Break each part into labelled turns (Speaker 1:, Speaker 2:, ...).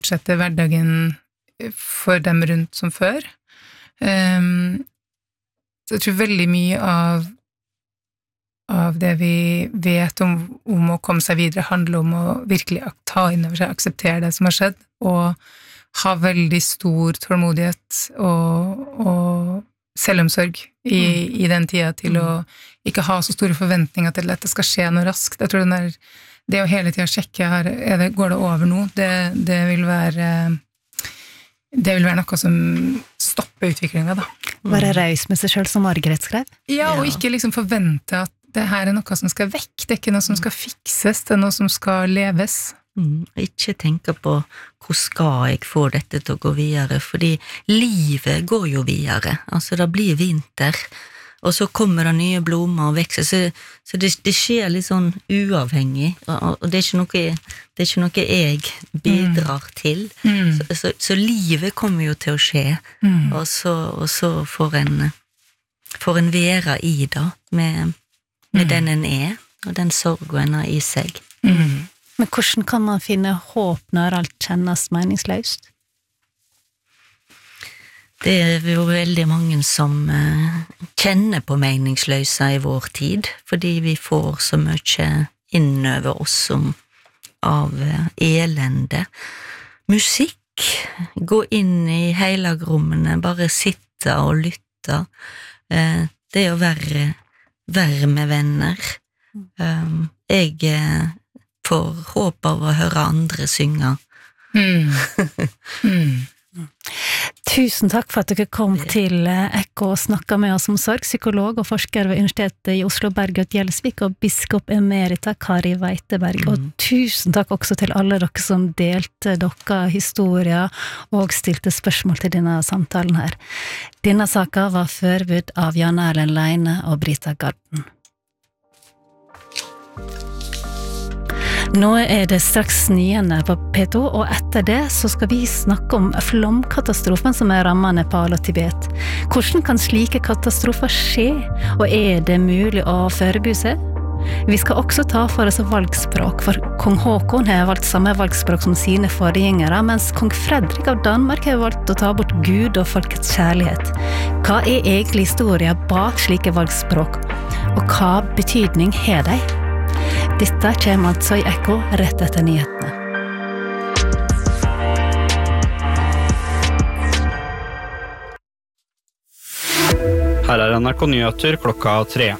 Speaker 1: fortsette hverdagen for dem rundt som før. Så jeg tror veldig mye av det vi vet om å komme seg videre handler om å virkelig ta inn over seg, akseptere det som har skjedd, og ha veldig stor tålmodighet og selvomsorg i den tida til å ikke ha så store forventninger til at det skal skje noe raskt. Jeg tror det å hele tida sjekke går det over nå, det vil være noe som stopper utviklingen da.
Speaker 2: Være raus med seg selv som Margaret skrev?
Speaker 1: Ja, og ikke liksom forvente at det her noe som skal vekk, det ikke noe som skal fikses, det noe som skal leves.
Speaker 3: Ikke tenke på hvor skal jeg få dette til å gå videre, fordi livet går jo videre, altså det blir vinter, og så kommer det nye blommer og vekster, så det skjer litt sånn uavhengig, og det er ikke noe jeg bidrar til, så livet kommer jo til å skje, og så får en være i det, med den en og den sorgen en har i seg.
Speaker 2: Men hvordan kan man finne håp når alt kjennes meningsløst?
Speaker 3: Det er jo veldig mange som kjenner på meningsløse i vår tid, fordi vi får så mye innover oss av elende. Musikk, gå inn i heilagrommene, bare sitte og lytte. Det å være med venner. Jeg får håp av å høre andre synge.
Speaker 2: Tusen takk for at dere kom til Ekko og snakket med oss om sorg, psykolog og forsker ved Universitetet i Oslo, Bergljot Gjelsvik, og biskop emerita Kari Weiteberg. Og tusen takk også til alle dere som delte deres historier og stilte spørsmål til denne samtalen her. Denne saken var forberedt av Jan Erlend Leine og Brita Garden. Nå er det straks nyhende på P2, og etter det så skal vi snakke om flomkatastrofen som rammer Nepal og Tibet. Hvordan kan slike katastrofer skje, og er det mulig å forberede seg? Vi skal også ta for oss valgspråk, for kong Håkon har valgt samme valgspråk som sine forgjengere, mens kong Fredrik av Danmark har valgt å ta bort Gud og folkets kjærlighet. Hva er egentlig historien bak slike valgspråk, og hva betydning har de? Dette kommer altså i Ekko rett etter nyhetene.
Speaker 4: Her er NRK Nyheter klokka 3.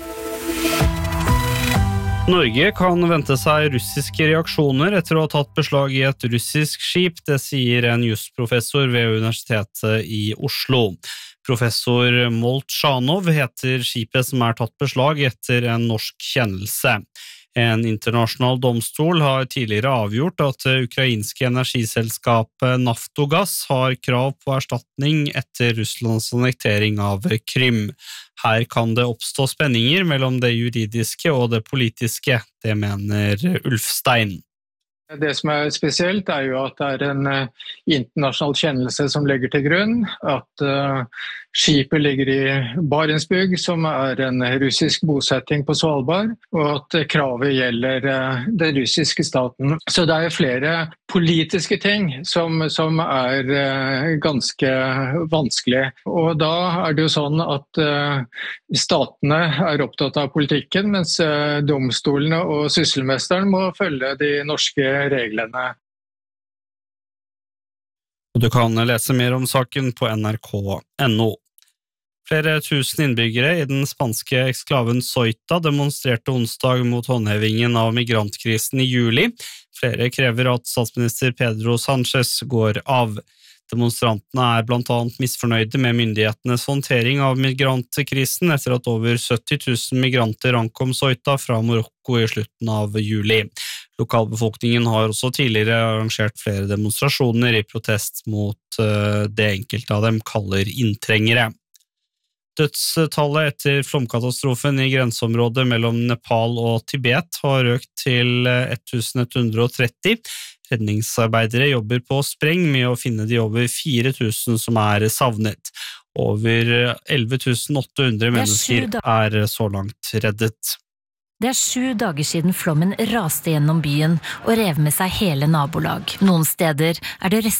Speaker 4: Norge kan vente seg russiske reaksjoner etter å ha tatt beslag i et russisk skip, det sier en jusprofessor ved Universitetet i Oslo. Professor Molchanov heter skipet som tatt beslag etter en norsk kjennelse. En internasjonal domstol har tidligere avgjort at det ukrainske energiselskapet Naftogaz har krav på erstatning etter Russlands annektering av Krym. Her kan det oppstå spenninger mellom det juridiske og det politiske, det mener Ulfstein.
Speaker 5: Det som spesielt jo at det en internasjonal kjennelse som legger til grunn, at skipet ligger i Barentsburg, som en russisk bosetting på Svalbard, og at kravet gjelder den russiske staten. Så det flere politiske ting som ganske vanskelig. Og da det jo sånn at statene opptatt av politikken, mens domstolene og sysselmesteren må følge de norske reglene.
Speaker 4: Du kan lese mer om saken på nrk.no. Flere tusen innbyggere i den spanske eksklaven Ceuta demonstrerte onsdag mot håndhevingen av migrantkrisen i juli. Flere krever at statsminister Pedro Sánchez går av. Demonstrantene blant annet misfornøyde med myndighetenes håndtering av migrantkrisen etter at over 70 000 migranter ankom Ceuta fra Marokko i slutten av juli. Lokalbefolkningen har også tidligere arrangert flere demonstrasjoner i protest mot det enkelte av dem kaller inntrengere. Dødstallet etter flomkatastrofen i grenseområdet mellom Nepal og Tibet har økt til 1130. Redningsarbeidere jobber på spreng med å finne de over 4000 som savnet. Over 11 800 mennesker så langt reddet.
Speaker 6: Det 7 dager siden flommen raste gjennom byen og rev med seg hele nabolag. Noen steder det